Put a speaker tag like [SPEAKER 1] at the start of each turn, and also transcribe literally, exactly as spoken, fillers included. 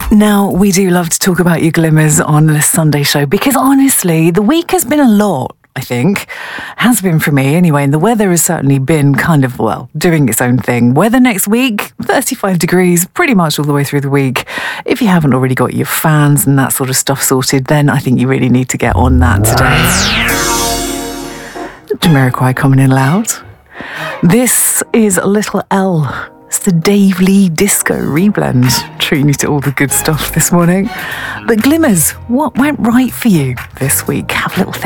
[SPEAKER 1] Now, we do love to talk about your glimmers on this Sunday show because honestly, the week has been a lot, I think. Has been for me anyway, and the weather has certainly been kind of, well, doing its own thing. Weather next week, thirty-five degrees, pretty much all the way through the week. If you haven't already got your fans and that sort of stuff sorted, then I think you really need to get on that today. Jamiroquai coming in loud. This is Little L. It's the Dave Lee Disco Reblend, treating you to all the good stuff this morning. But glimmers, what went right for you this week? Have a little think.